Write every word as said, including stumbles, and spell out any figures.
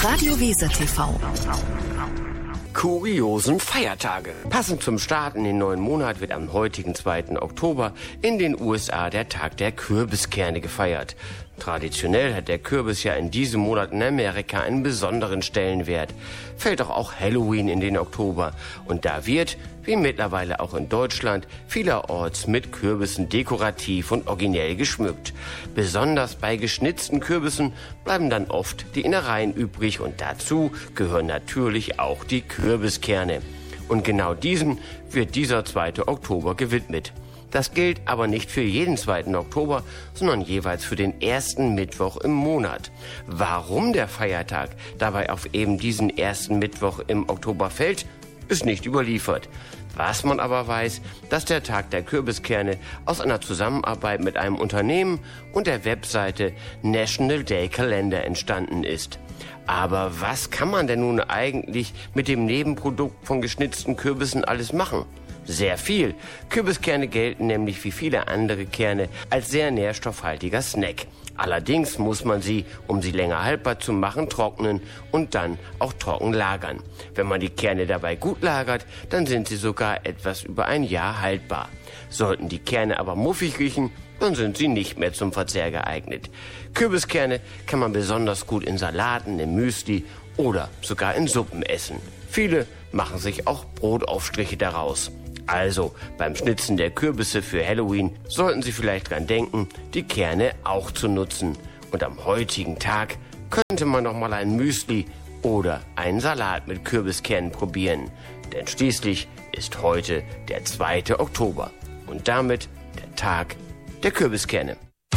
Radio Weser T V. Kuriosen Feiertage. Passend zum Start in den neuen Monat wird am heutigen zweiten Oktober in den U S A der Tag der Kürbiskerne gefeiert. Traditionell hat der Kürbis ja in diesem Monat in Amerika einen besonderen Stellenwert. Fällt doch auch Halloween in den Oktober. Und da wird, wie mittlerweile auch in Deutschland, vielerorts mit Kürbissen dekorativ und originell geschmückt. Besonders bei geschnitzten Kürbissen bleiben dann oft die Innereien übrig und dazu gehören natürlich auch die Kürbiskerne. Und genau diesem wird dieser zweite Oktober gewidmet. Das gilt aber nicht für jeden zweiten Oktober, sondern jeweils für den ersten Mittwoch im Monat. Warum der Feiertag dabei auf eben diesen ersten Mittwoch im Oktober fällt, ist nicht überliefert. Was man aber weiß, dass der Tag der Kürbiskerne aus einer Zusammenarbeit mit einem Unternehmen und der Webseite National Day Calendar entstanden ist. Aber was kann man denn nun eigentlich mit dem Nebenprodukt von geschnitzten Kürbissen alles machen? Sehr viel. Kürbiskerne gelten nämlich wie viele andere Kerne als sehr nährstoffhaltiger Snack. Allerdings muss man sie, um sie länger haltbar zu machen, trocknen und dann auch trocken lagern. Wenn man die Kerne dabei gut lagert, dann sind sie sogar etwas über ein Jahr haltbar. Sollten die Kerne aber muffig riechen, dann sind sie nicht mehr zum Verzehr geeignet. Kürbiskerne kann man besonders gut in Salaten, im Müsli oder sogar in Suppen essen. Viele machen sich auch Brotaufstriche daraus. Also, beim Schnitzen der Kürbisse für Halloween sollten Sie vielleicht dran denken, die Kerne auch zu nutzen. Und am heutigen Tag könnte man noch mal ein Müsli oder einen Salat mit Kürbiskernen probieren. Denn schließlich ist heute der zweite Oktober und damit der Tag der Kürbiskerne.